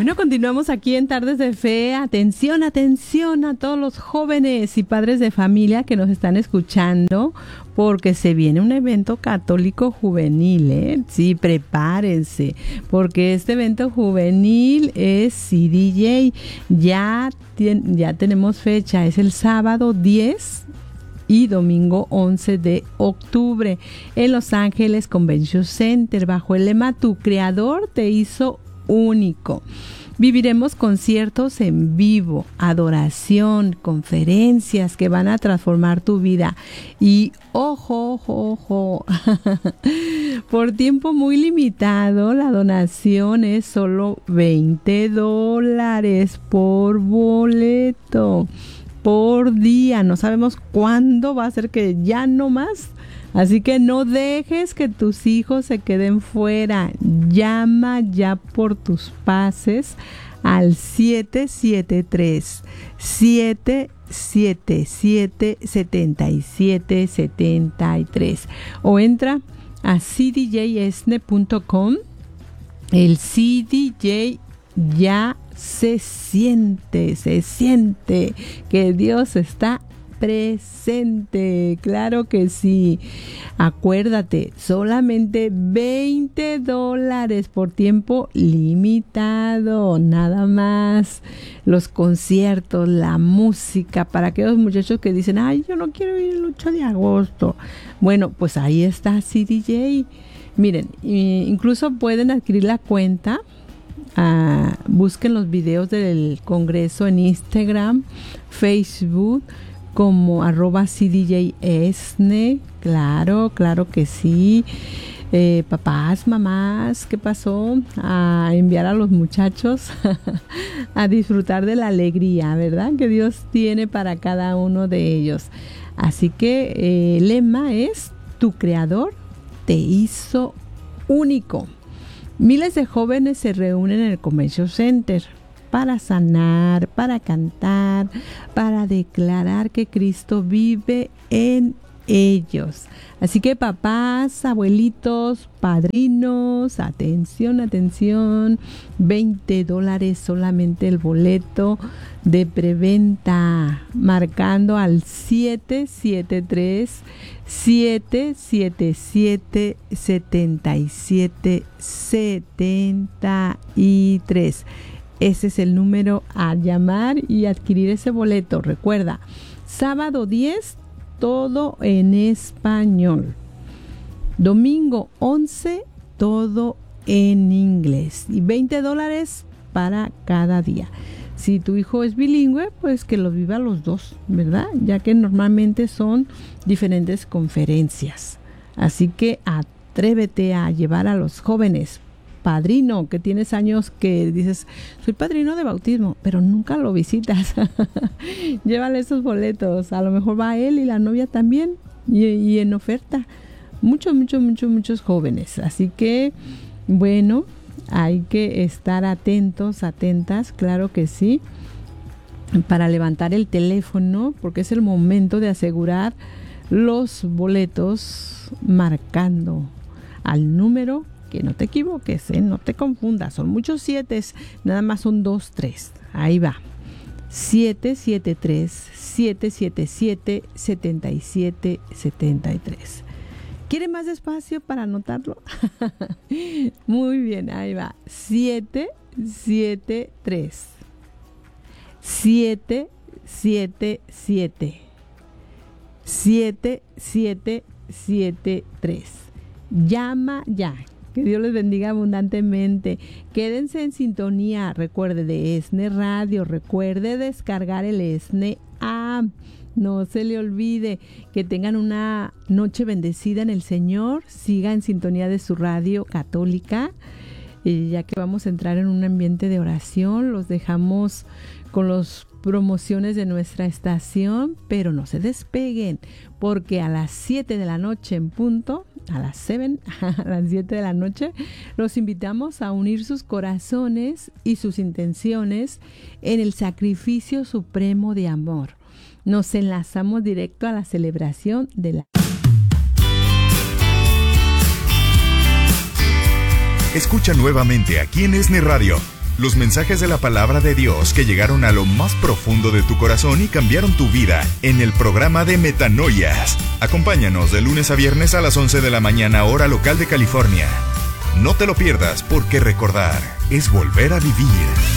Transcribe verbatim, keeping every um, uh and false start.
Bueno, continuamos aquí en Tardes de Fe. Atención, atención a todos los jóvenes y padres de familia que nos están escuchando, porque se viene un evento católico juvenil, ¿eh? Sí, prepárense, porque este evento juvenil es C D J. Ya, tien, ya tenemos fecha, es el sábado diez y domingo once de octubre en Los Ángeles Convention Center, bajo el lema Tu Creador te hizo único. Viviremos conciertos en vivo, adoración, conferencias que van a transformar tu vida. Y ojo, ojo, ojo, por tiempo muy limitado, la donación es solo veinte dólares por boleto, por día. No sabemos cuándo va a ser que ya no más. Así que no dejes que tus hijos se queden fuera. Llama ya por tus pases al siete siete tres, siete siete siete, siete siete siete tres o entra a c d j esne punto com. El C D J ya se siente, se siente que Dios está presente, claro que sí. Acuérdate, solamente veinte dólares por tiempo limitado, nada más. Los conciertos, la música, para aquellos muchachos que dicen, ay, yo no quiero ir el ocho de agosto. Bueno, pues ahí está C D J. Miren, incluso pueden adquirir la cuenta. Uh, busquen los videos del congreso en Instagram, Facebook, como arroba C D J Esne. Claro, claro que sí. Eh, papás, mamás, ¿qué pasó? A enviar a los muchachos a disfrutar de la alegría, ¿verdad? Que Dios tiene para cada uno de ellos. Así que eh, el lema es: tu creador te hizo único. Miles de jóvenes se reúnen en el Convention Center para sanar, para cantar, para declarar que Cristo vive en ellos. Así que papás, abuelitos, padrinos, atención, atención, veinte dólares solamente el boleto de preventa, marcando al siete siete tres, siete siete siete, siete siete siete tres. Ese es el número a llamar y adquirir ese boleto. Recuerda, sábado diez, todo en español. Domingo once, todo en inglés. Y veinte dólares para cada día. Si tu hijo es bilingüe, pues que lo viva los dos, ¿verdad? Ya que normalmente son diferentes conferencias. Así que atrévete a llevar a los jóvenes. Padrino, que tienes años que dices, soy padrino de bautismo, pero nunca lo visitas. Llévale esos boletos. A lo mejor va él y la novia también. Y, y en oferta. Muchos, muchos, muchos, muchos jóvenes. Así que, bueno, hay que estar atentos, atentas, claro que sí, para levantar el teléfono, porque es el momento de asegurar los boletos marcando al número. Que no te equivoques, ¿eh? No te confundas, son muchos siete, nada más son dos, tres. Ahí va. siete siete tres, siete siete siete, siete siete siete tres. ¿Quiere más despacio para anotarlo? Muy bien, ahí va. siete siete tres, siete siete siete, siete siete siete tres. Llama ya. Que Dios les bendiga abundantemente. Quédense en sintonía. Recuerde de Esne Radio. Recuerde descargar el Esne App. No se le olvide. Que tengan una noche bendecida en el Señor. Siga en sintonía de su radio católica. Y ya que vamos a entrar en un ambiente de oración, los dejamos con las promociones de nuestra estación. Pero no se despeguen. Porque a las siete de la noche en punto, a las siete, a las siete de la noche, los invitamos a unir sus corazones y sus intenciones en el sacrificio supremo de amor. Nos enlazamos directo a la celebración de la... Escucha nuevamente aquí en Esne Radio Los mensajes de la palabra de Dios que llegaron a lo más profundo de tu corazón y cambiaron tu vida en el programa de Metanoias. Acompáñanos de lunes a viernes a las once de la mañana, hora local de California. No te lo pierdas, porque recordar es volver a vivir.